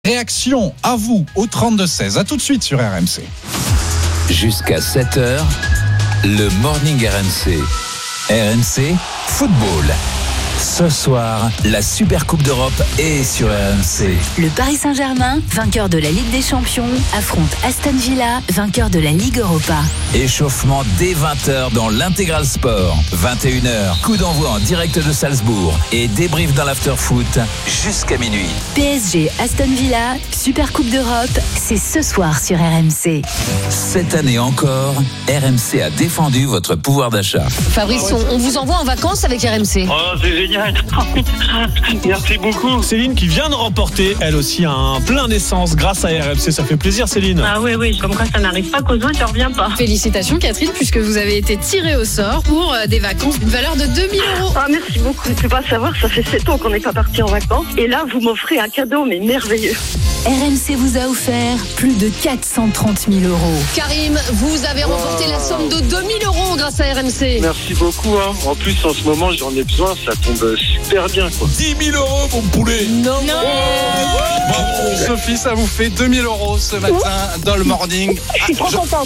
Réaction à vous au 32-16. À tout de suite sur RMC. Jusqu'à 7h, le Morning RMC. RMC Football. Ce soir, la Super Coupe d'Europe est sur RMC. Le Paris Saint-Germain, vainqueur de la Ligue des Champions, affronte Aston Villa, vainqueur de la Ligue Europa. Échauffement dès 20h dans l'Intégral Sport. 21h, coup d'envoi en direct de Salzbourg et débrief dans l'after-foot jusqu'à minuit. PSG Aston Villa, Super Coupe d'Europe, c'est ce soir sur RMC. Cette année encore, RMC a défendu votre pouvoir d'achat. Fabrice, on vous envoie en vacances avec RMC. Oh, c'est génial. Merci beaucoup. Céline qui vient de remporter, elle aussi, un plein d'essence grâce à RMC. Ça fait plaisir, Céline. Ah oui, comme quoi ça n'arrive pas qu'aux autres, ça revient pas. Félicitations Catherine, puisque vous avez été tirée au sort pour des vacances d'une valeur de 2 000 €. Ah, merci beaucoup. Je ne peux pas savoir, ça fait 7 ans qu'on n'est pas parti en vacances. Et là, vous m'offrez un cadeau, mais merveilleux. RMC vous a offert plus de 430 000 €. Karim, vous avez remporté la somme de 2 000 € grâce à RMC. Merci beaucoup. En plus, en ce moment, j'en ai besoin. Ça tombe super bien, quoi. 10 000 €, mon poulet. Non. Bravo, Sophie, ça vous fait 2 000 € ce matin dans le morning. Je suis trop contente.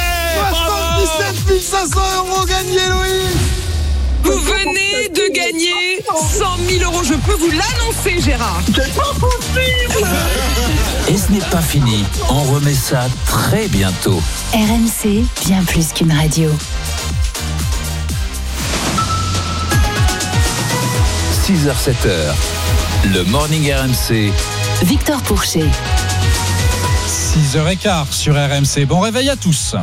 77 500 € gagnés, Louis. Vous venez de gagner 100 000 €. Je peux vous l'annoncer, Gérard. Et ce n'est pas fini, on remet ça très bientôt. RMC, bien plus qu'une radio. 6h, 7h, le Morning RMC. Victor Pourchet. 6h15 sur RMC. Bon réveil à tous.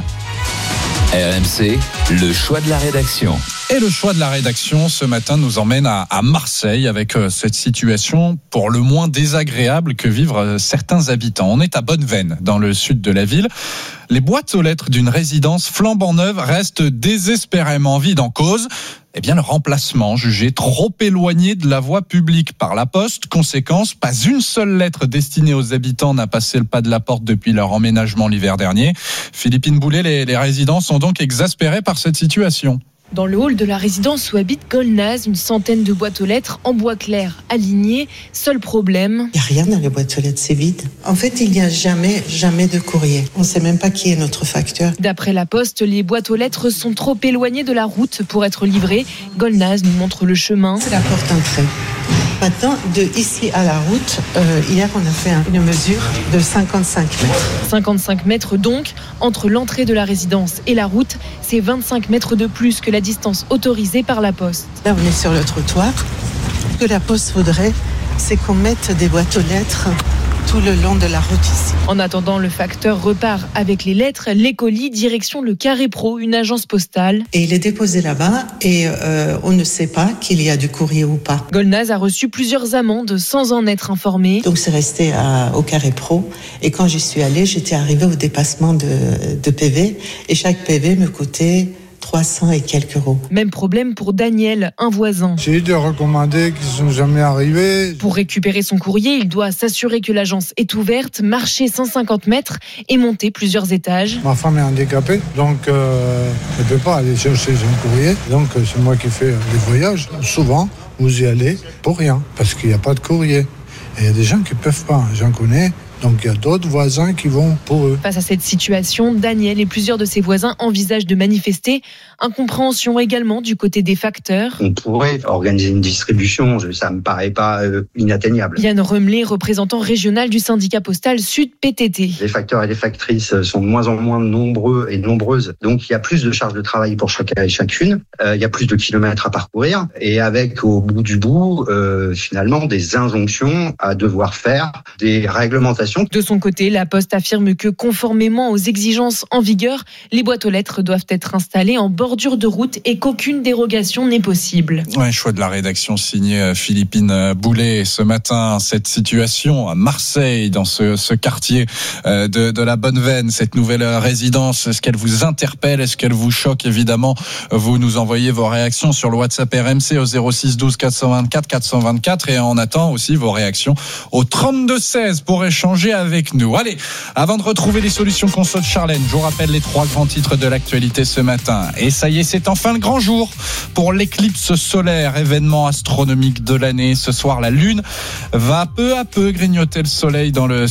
RMC, le choix de la rédaction. Et le choix de la rédaction ce matin nous emmène à Marseille avec cette situation pour le moins désagréable que vivent certains habitants. On est à Bonneveine, dans le sud de la ville. Les boîtes aux lettres d'une résidence flambant neuve restent désespérément vides en cause. Eh bien, le remplacement jugé trop éloigné de la voie publique par la Poste. Conséquence, pas une seule lettre destinée aux habitants n'a passé le pas de la porte depuis leur emménagement l'hiver dernier. Philippine Boulet, les résidents sont donc exaspérés par cette situation. Dans le hall de la résidence où habite Golnaz, une centaine de boîtes aux lettres en bois clair alignées. Seul problème. Il n'y a rien dans les boîtes aux lettres, c'est vide. En fait, il n'y a jamais de courrier. On ne sait même pas qui est notre facteur. D'après la Poste, les boîtes aux lettres sont trop éloignées de la route pour être livrées. Golnaz nous montre le chemin. C'est la porte d'entrée. Maintenant, de ici à la route, hier on a fait une mesure de 55 mètres. 55 mètres donc, entre l'entrée de la résidence et la route, c'est 25 mètres de plus que la distance autorisée par la Poste. Là on est sur le trottoir. Ce que la Poste voudrait, c'est qu'on mette des boîtes aux lettres tout le long de la route ici. En attendant, le facteur repart avec les lettres, les colis, direction le Carré Pro, une agence postale. Et il est déposé là-bas et on ne sait pas qu'il y a du courrier ou pas. Golnaz a reçu plusieurs amendes sans en être informé. Donc c'est resté au Carré Pro et quand j'y suis allée, j'étais arrivée au dépassement de PV et chaque PV me coûtait 300 et quelques €. Même problème pour Daniel, un voisin. J'ai eu des recommandés qui ne sont jamais arrivés. Pour récupérer son courrier, il doit s'assurer que l'agence est ouverte, marcher 150 mètres et monter plusieurs étages. Ma femme est handicapée, donc elle ne peut pas aller chercher son courrier. Donc c'est moi qui fais les voyages. Souvent, vous y allez pour rien, parce qu'il n'y a pas de courrier. Et il y a des gens qui ne peuvent pas, j'en connais. Donc il y a d'autres voisins qui vont pour eux. Face à cette situation, Daniel et plusieurs de ses voisins envisagent de manifester. Incompréhension également du côté des facteurs. On pourrait organiser une distribution, ça me paraît pas inatteignable. Yann Remelé, représentant régional du syndicat postal Sud PTT. Les facteurs et les factrices sont de moins en moins nombreux et nombreuses, donc il y a plus de charges de travail pour chacun et chacune. Il y a plus de kilomètres à parcourir et avec au bout du bout, finalement, des injonctions à devoir faire des réglementations. De son côté, la Poste affirme que conformément aux exigences en vigueur, les boîtes aux lettres doivent être installées en bordure de route et qu'aucune dérogation n'est possible. Ouais, choix de la rédaction signé Philippine Boulet. Ce matin, cette situation à Marseille, dans ce quartier de la Bonneveine, cette nouvelle résidence, est-ce qu'elle vous interpelle? Est-ce qu'elle vous choque? Évidemment, vous nous envoyez vos réactions sur le WhatsApp RMC au 06 12 424 424 et on attend aussi vos réactions au 32 16 pour échanger échanger avec nous. Allez, avant de retrouver les solutions conso de Charlène, je vous rappelle les 3 grands titres de l'actualité ce matin. Et ça y est, c'est enfin le grand jour pour l'éclipse solaire, événement astronomique de l'année. Ce soir, la Lune va peu à peu grignoter le soleil dans le